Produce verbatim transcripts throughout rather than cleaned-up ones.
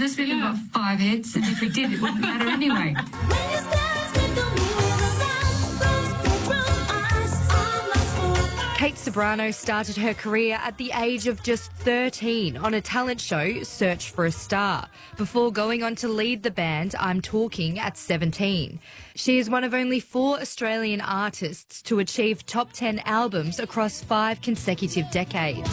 others. We've yeah. got five heads, and if we did, it wouldn't matter anyway. Kate Ceberano started her career at the age of just thirteen on a talent show, Search for a Star, before going on to lead the band I'm Talking at seventeen. She is one of only four Australian artists to achieve top ten albums across five consecutive decades.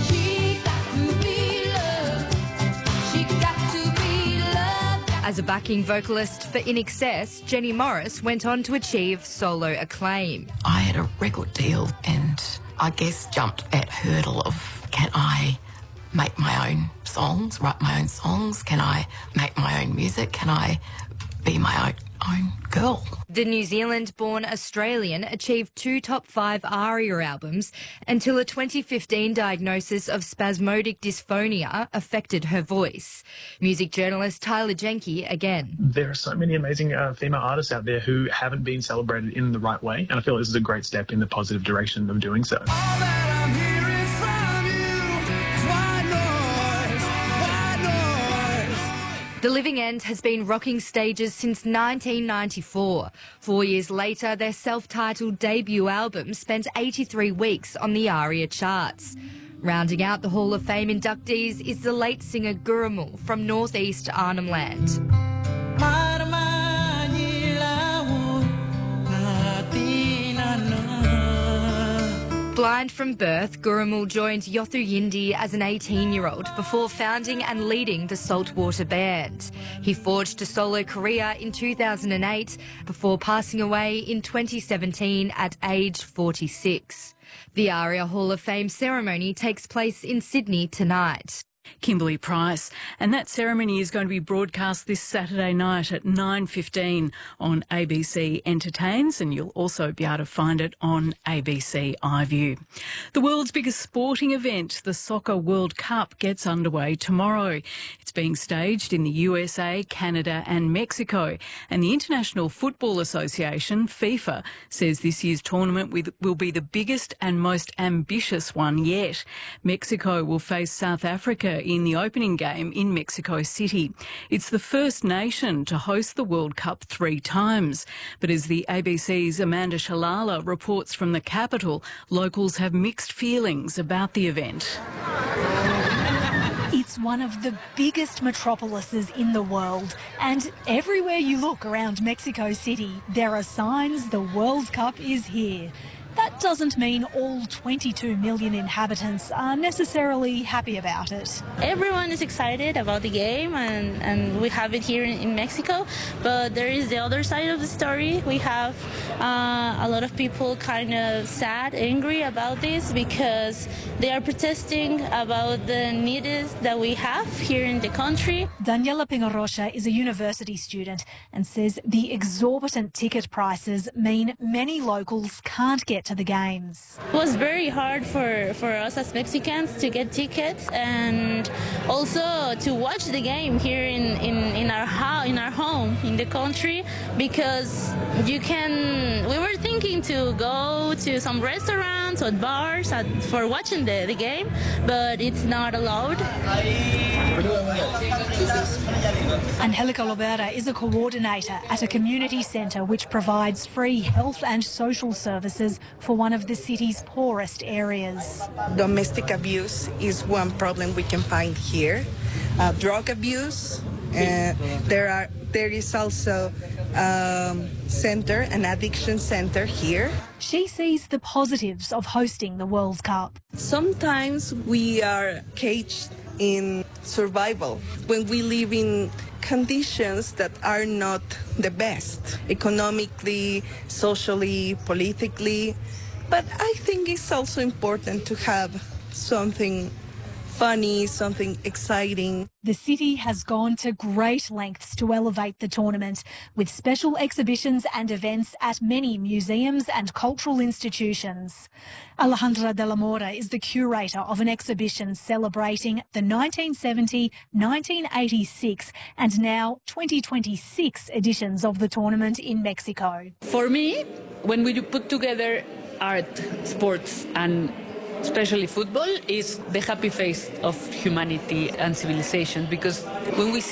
As a backing vocalist for I N X S, Jenny Morris went on to achieve solo acclaim. I had a record deal and I guess jumped that hurdle of, can I make my own songs, write my own songs? Can I make my own music? Can I be my own, own girl? The New Zealand-born Australian achieved two top five ARIA albums until a twenty fifteen diagnosis of spasmodic dysphonia affected her voice. Music journalist Tyler Jenke again. There are so many amazing uh, female artists out there who haven't been celebrated in the right way, and I feel this is a great step in the positive direction of doing so. The Living End has been rocking stages since nineteen ninety-four. Four years later, their self-titled debut album spent eighty-three weeks on the ARIA charts. Rounding out the Hall of Fame inductees is the late singer Gurrumul from northeast Arnhem Land. Blind from birth, Gurrumul joined Yothu Yindi as an eighteen-year-old before founding and leading the Saltwater Band. He forged a solo career in two thousand eight before passing away in twenty seventeen at age forty-six. The ARIA Hall of Fame ceremony takes place in Sydney tonight. Kimberly Price, and that ceremony is going to be broadcast this Saturday night at nine fifteen on A B C Entertains, and you'll also be able to find it on A B C iView. The world's biggest sporting event, the Soccer World Cup, gets underway tomorrow. It's being staged in the U S A, Canada and Mexico, and the International Football Association, FIFA, says this year's tournament will be the biggest and most ambitious one yet. Mexico will face South Africa in the opening game in Mexico City. It's the first nation to host the World Cup three times. But as the A B C's Amanda Shalala reports from the capital, locals have mixed feelings about the event. It's one of the biggest metropolises in the world, and everywhere you look around Mexico City, there are signs the World Cup is here. That doesn't mean all twenty-two million inhabitants are necessarily happy about it. Everyone is excited about the game, and, and we have it here in, in Mexico, but there is the other side of the story. We have uh, a lot of people kind of sad, angry about this because they are protesting about the needs that we have here in the country. Daniela Pingarrocha is a university student and says the exorbitant ticket prices mean many locals can't get to the games. It was very hard for, for us as Mexicans to get tickets and also to watch the game here in, in, in our house, in our home, in the country, because you can, we were thinking to go to some restaurants or bars at, for watching the, the game, but it's not allowed. Angelica Lobera is a coordinator at a community centre which provides free health and social services for one of the city's poorest areas. Domestic abuse is one problem we can find here. Uh, drug abuse. Uh, there are. There is also um, center, an addiction center here. She sees the positives of hosting the World Cup. Sometimes we are caged in survival when we live in conditions that are not the best, economically, socially, politically. But I think it's also important to have something funny, something exciting. The city has gone to great lengths to elevate the tournament, with special exhibitions and events at many museums and cultural institutions. Alejandra de la Mora is the curator of an exhibition celebrating the nineteen seventy, nineteen eighty-six and now twenty twenty-six editions of the tournament in Mexico. For me, when we put together art, sports and especially football, is the happy face of humanity and civilization, because when we